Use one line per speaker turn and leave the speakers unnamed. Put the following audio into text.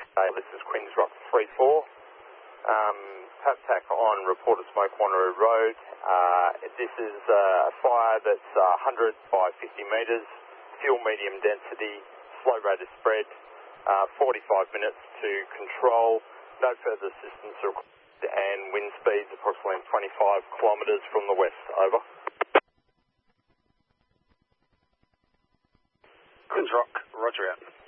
This is Queen's Rock 3-4. PAPTAC on reported smoke Wanneroo Road. This is a fire that's 100 by 50 metres, fuel medium density, slow rate of spread, 45 minutes to control, no further assistance required, and wind speeds approximately 25 kilometres from the west. Over.
Queen's Rock, roger out.